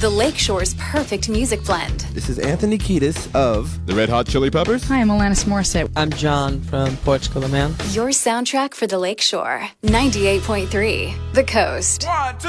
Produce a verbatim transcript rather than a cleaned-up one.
the Lakeshore's perfect music blend. This is Anthony Kiedis of the Red Hot Chili Peppers. Hi, I'm Alanis Morissette. I'm John from Portugal, the Man. Your soundtrack for the Lakeshore. ninety-eight point three, The Coast. One, two.